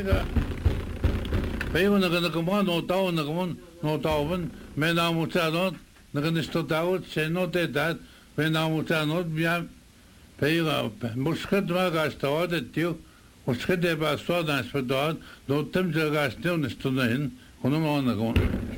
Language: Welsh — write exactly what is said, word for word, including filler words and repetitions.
Pego na gana kamo no tao na kamo no tao ban me na mutanot na gana sto tao se no te dat me na mutanot bia pego muskat ma gastao de tio muskat de ba so dan spadot do tem ja gastao na sto na hin kono ma na kamo